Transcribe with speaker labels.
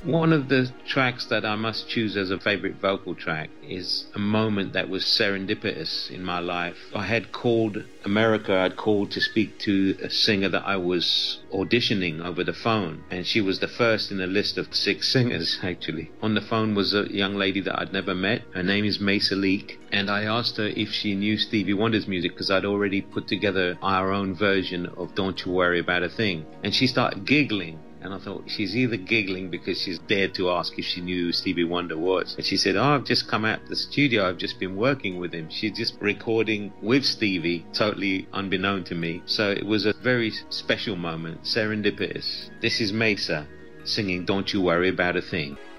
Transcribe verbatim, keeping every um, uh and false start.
Speaker 1: One of the tracks that I must choose as a favorite vocal track is a moment that was serendipitous in my life. I had called America, I'd called to speak to a singer that I was auditioning over the phone, and she was the first in a list of six singers, actually. On the phone was a young lady that I'd never met. Her name is Mesa Leak, and I asked her if she knew Stevie Wonder's music because I'd already put together our own version of Don't You Worry About a Thing. And she started giggling. And I thought, she's either giggling because she's dared to ask if she knew who Stevie Wonder was. And she said, oh, I've just come out the studio. I've just been working with him. She's just recording with Stevie, totally unbeknown to me. So it was a very special moment, serendipitous. This is Mesa singing Don't You Worry About a Thing.